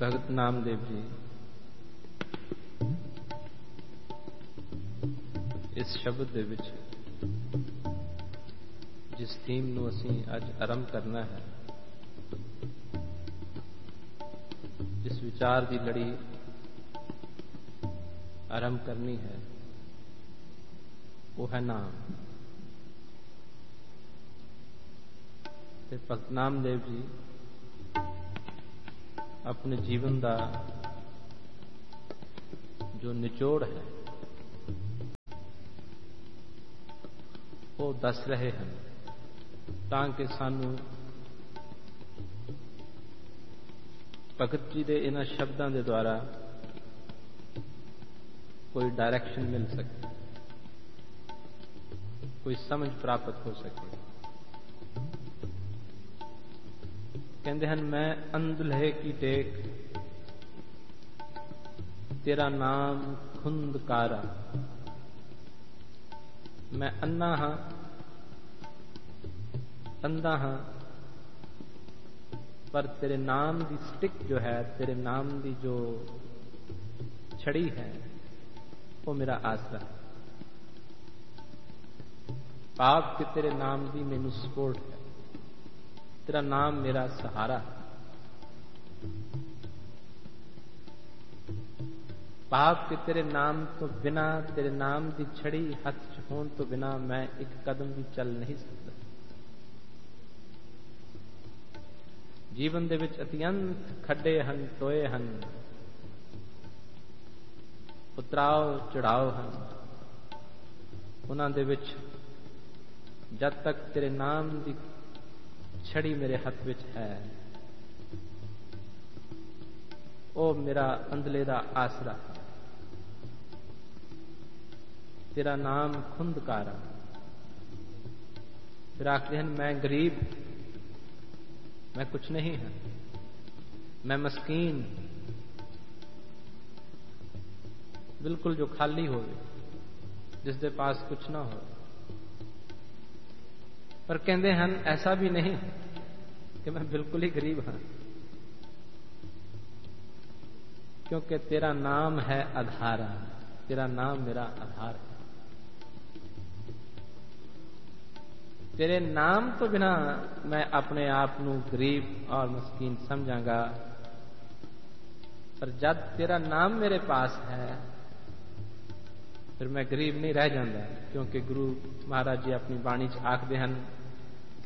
ਭਗਤ ਨਾਮਦੇਵ ਜੀ ਇਸ ਸ਼ਬਦ ਦੇ ਵਿੱਚ ਜਿਸ ਥੀਮ ਨੂੰ ਅਸੀਂ ਅੱਜ ਆਰੰਭ ਕਰਨਾ ਹੈ, ਜਿਸ ਵਿਚਾਰ ਦੀ ਲੜੀ ਆਰੰਭ ਕਰਨੀ ਹੈ, ਉਹ ਹੈ ਨਾਮ। ਤੇ ਭਗਤ ਨਾਮਦੇਵ ਜੀ अपने जीवन का जो निचोड़ है वो दस रहे हैं ताकि सानू भगत जी के इन्हां शब्दों के द्वारा कोई डायरेक्शन मिल सके, कोई समझ प्राप्त हो सके। कहते हैं मैं अंधल्हे की टेक तेरा नाम खुंदकारा। मैं अन्ना हाँ, अंधा हाँ, पर तेरे नाम की स्टिक जो है, तेरे नाम की जो छड़ी है, वो मेरा आसरा है। पाप के तेरे नाम की मैनू सपोर्ट है, तेरा नाम मेरा सहारा है। पाप के तेरे नाम तो बिना, तेरे नाम की छड़ी हथ च होण तो बिना मैं एक कदम भी चल नहीं सकता। जीवन दे विच अत्यंत खड्डे हन, टोए हन, उतराव चढ़ाव हन। उन्हां दे विच जब तक तेरे नाम की छड़ी मेरे हथ विच है, वो मेरा अंधले दा आसरा है। तेरा नाम खुंदकारा। फिर आखते हैं मैं गरीब, मैं कुछ नहीं है, मैं मस्कीन, बिल्कुल जो खाली हो, जिस दे पास कुछ ना हो। पर कहते हैं ऐसा भी नहीं कि मैं बिल्कुल ही गरीब हाँ, क्योंकि तेरा नाम है आधारा। तेरा नाम मेरा आधार है। तेरे नाम तो बिना मैं अपने आप को गरीब और मस्कीन समझांगा, पर जब तेरा नाम मेरे पास है फिर मैं गरीब नहीं रह जाता। क्योंकि गुरु महाराज जी अपनी बाणी च आखते हैं